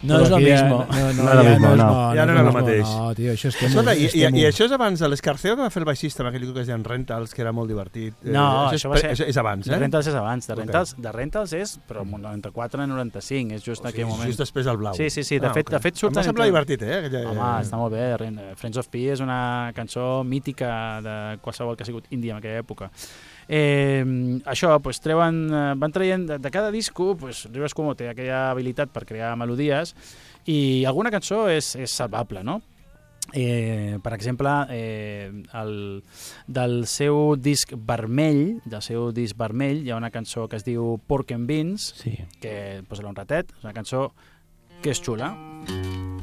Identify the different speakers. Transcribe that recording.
Speaker 1: No és lo mismo.
Speaker 2: Ja no era el mateix.
Speaker 1: No, tio, això és
Speaker 2: Escolta, i això és abans de l'Escarceo que va fer el baixista amb aquell que es deien Rentals, que era molt divertit.
Speaker 1: No, això va ser...
Speaker 2: És abans,
Speaker 1: De Rentals és abans. De Rentals és, però 94 a 95, és just en aquell moment.
Speaker 2: Just després del Blau.
Speaker 1: Sí. De fet surten...
Speaker 2: Em va semblar divertit,
Speaker 1: Home, està molt bé. Friends of P és una cançó mítica de qualsevol que ha sigut índia en aquella època. Això, pues, van traient de cada disco, pues, Rivers Cuomo té aquella habilitat per crear melodies i alguna cançó és salvable, no? Per exemple, del seu disc vermell, hi ha una cançó que es diu Pork and Beans, que posa-la un ratet, és una cançó que és xula.